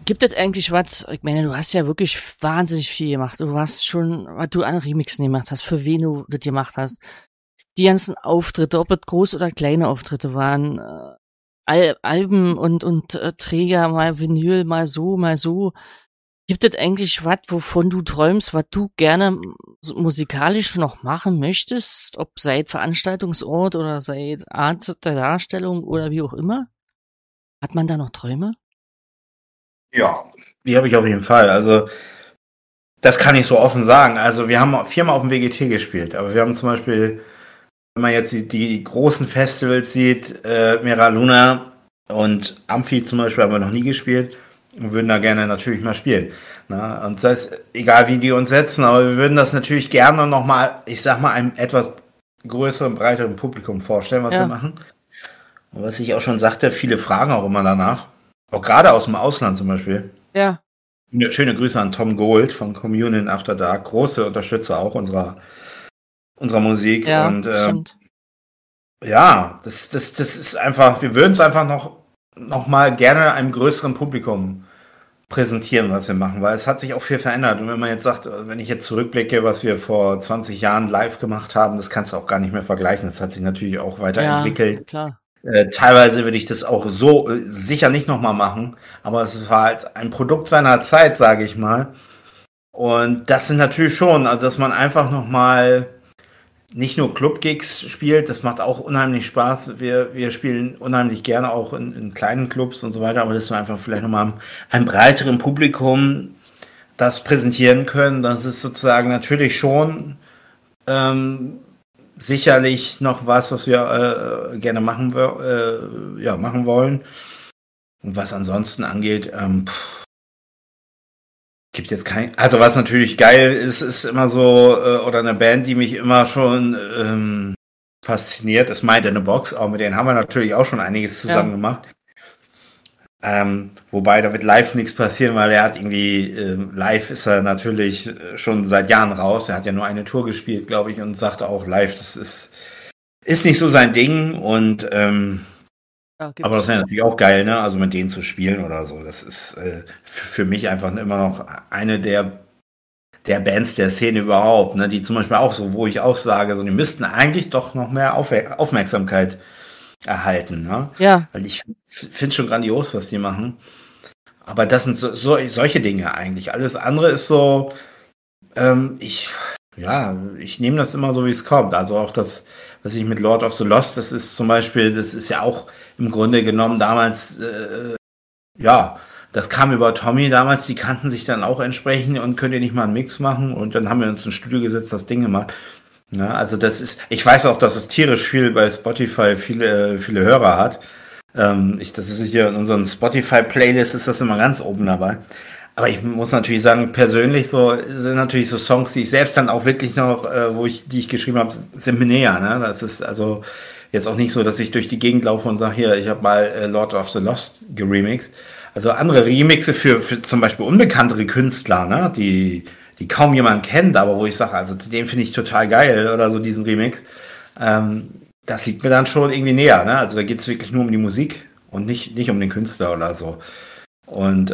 Gibt es eigentlich was, ich meine, du hast ja wirklich wahnsinnig viel gemacht. Du hast schon, was du an Remixen gemacht hast, für wen du das gemacht hast. Die ganzen Auftritte, ob es groß oder kleine Auftritte waren, Alben und Träger, mal Vinyl, mal so, mal so. Gibt es eigentlich was, wovon du träumst, was du gerne musikalisch noch machen möchtest? Ob seit Veranstaltungsort oder seit Art der Darstellung oder wie auch immer? Hat man da noch Träume? Ja, die habe ich auf jeden Fall. Also, das kann ich so offen sagen. Also, wir haben 4-mal auf dem WGT gespielt, aber wir haben zum Beispiel, wenn man jetzt die großen Festivals sieht, Mera Luna und Amphi zum Beispiel haben wir noch nie gespielt und würden da gerne natürlich mal spielen. Na, und das heißt, egal wie die uns setzen, aber wir würden das natürlich gerne nochmal, ich sag mal, einem etwas größeren, breiteren Publikum vorstellen, was wir machen. Und was ich auch schon sagte, viele fragen auch immer danach. Auch gerade aus dem Ausland zum Beispiel. Ja. Schöne Grüße an Tom Gold von Communion After Dark. Große Unterstützer auch unserer Musik. Ja, und stimmt. ja, das ist einfach, wir würden es einfach noch mal gerne einem größeren Publikum präsentieren, was wir machen, weil es hat sich auch viel verändert. Und wenn man jetzt sagt, wenn ich jetzt zurückblicke, was wir vor 20 Jahren live gemacht haben, das kannst du auch gar nicht mehr vergleichen. Das hat sich natürlich auch weiterentwickelt. Ja, klar. Teilweise würde ich das auch so sicher nicht nochmal machen, aber es war halt ein Produkt seiner Zeit, sage ich mal. Und das sind natürlich schon, also dass man einfach nochmal nicht nur Club-Gigs spielt, das macht auch unheimlich Spaß. Wir spielen unheimlich gerne auch in kleinen Clubs und so weiter, aber dass wir einfach vielleicht nochmal einem breiteren Publikum das präsentieren können, das ist sozusagen natürlich schon sicherlich noch was wir gerne machen wollen. Und was ansonsten angeht, gibt jetzt kein, also was natürlich geil ist immer so, oder eine Band, die mich immer schon fasziniert, ist Mind in a Box. Auch mit denen haben wir natürlich auch schon einiges zusammen gemacht. Wobei da wird live nichts passieren, weil er hat irgendwie, live ist er natürlich schon seit Jahren raus. Er hat ja nur eine Tour gespielt, glaube ich, und sagte auch live, das ist nicht so sein Ding. Und aber das wäre natürlich auch geil, ne? Also mit denen zu spielen oder so. Das ist für mich einfach immer noch eine der Bands der Szene überhaupt, ne? Die zum Beispiel auch so, wo ich auch sage, so, die müssten eigentlich doch noch mehr Aufmerksamkeit erhalten, ne? Ja. Weil ich finde es schon grandios, was die machen. Aber das sind solche Dinge eigentlich. Alles andere ist so, ich nehme das immer so, wie es kommt. Also auch das, was ich mit Lord of the Lost, das ist zum Beispiel, das ist ja auch im Grunde genommen damals, das kam über Tommy damals, die kannten sich dann auch entsprechend und könnt ihr nicht mal einen Mix machen, und dann haben wir uns ins Studio gesetzt, das Ding gemacht. Ja, also das ist, ich weiß auch, dass es tierisch viel bei Spotify viele Hörer hat. Das ist hier in unseren Spotify-Playlists ist das immer ganz oben dabei. Aber ich muss natürlich sagen, persönlich so sind natürlich so Songs, die ich selbst dann auch wirklich noch, die ich geschrieben habe, sind mir näher. Ne? Das ist also jetzt auch nicht so, dass ich durch die Gegend laufe und sage, hier, ich habe mal Lord of the Lost geremixed. Also andere Remixe für zum Beispiel unbekanntere Künstler, ne? die kaum jemand kennt, aber wo ich sage, also den finde ich total geil oder so, diesen Remix. Das liegt mir dann schon irgendwie näher. Ne? Also da geht es wirklich nur um die Musik und nicht um den Künstler oder so. Und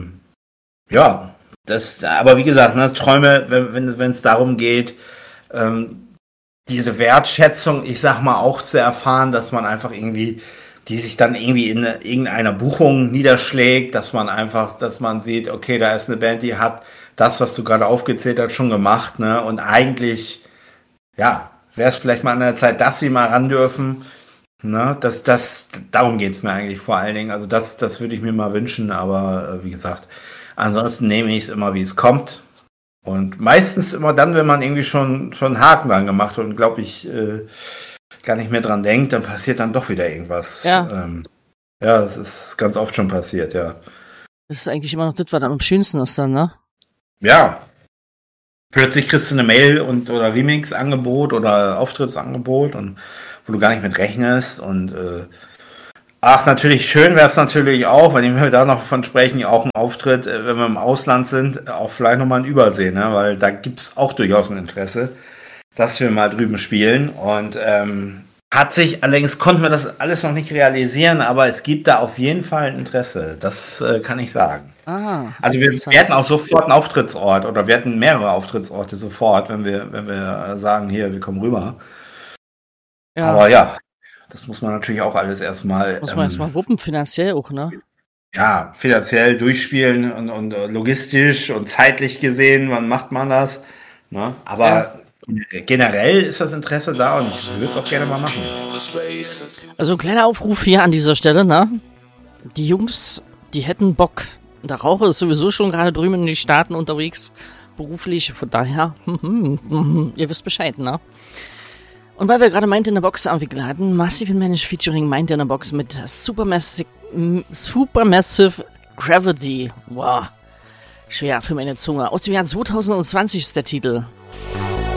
aber wie gesagt, ne, Träume, wenn es darum geht, diese Wertschätzung, ich sag mal, auch zu erfahren, dass man einfach irgendwie, die sich dann irgendwie in irgendeiner Buchung niederschlägt, dass man sieht, okay, da ist eine Band, die hat das, was du gerade aufgezählt hast, schon gemacht, ne, und eigentlich, ja, wäre es vielleicht mal an der Zeit, dass sie mal ran dürfen, ne, darum geht's mir eigentlich vor allen Dingen, also das würde ich mir mal wünschen, aber wie gesagt, ansonsten nehme ich es immer, wie es kommt. Und meistens immer dann, wenn man irgendwie schon einen Haken dran gemacht hat und, glaube ich, gar nicht mehr dran denkt, dann passiert dann doch wieder irgendwas. Ja. Das ist ganz oft schon passiert, ja. Das ist eigentlich immer noch das, was am schönsten ist dann, ne? Ja. Plötzlich kriegst du eine Mail oder Remix-Angebot oder Auftrittsangebot, und wo du gar nicht mit rechnest, und natürlich schön wäre es natürlich auch, wenn wir da noch von sprechen, auch ein Auftritt, wenn wir im Ausland sind, auch vielleicht nochmal ein Übersee, ne? Weil da gibt's auch durchaus ein Interesse, dass wir mal drüben spielen, und Allerdings konnten wir das alles noch nicht realisieren, aber es gibt da auf jeden Fall ein Interesse. Das kann ich sagen. Also wir hätten auch sofort einen Auftrittsort oder wir hätten mehrere Auftrittsorte sofort, wenn wir sagen, hier, wir kommen rüber. Ja. Aber ja, das muss man natürlich auch alles erstmal. Muss man erstmal wuppen, finanziell auch, ne? Ja, finanziell durchspielen und logistisch und zeitlich gesehen, wann macht man das? Ne? Aber generell ist das Interesse da und ich würde es auch gerne mal machen. Also ein kleiner Aufruf hier an dieser Stelle, ne? Die Jungs, die hätten Bock. Der Raucher ist sowieso schon gerade drüben in den Staaten unterwegs, beruflich, von daher, ihr wisst Bescheid, ne? Und weil wir gerade Mind in the Box entwickelt hatten, Massive Managed featuring Mind in the Box mit Supermassive Gravity. Wow. Schwer für meine Zunge. Aus dem Jahr 2020 ist der Titel.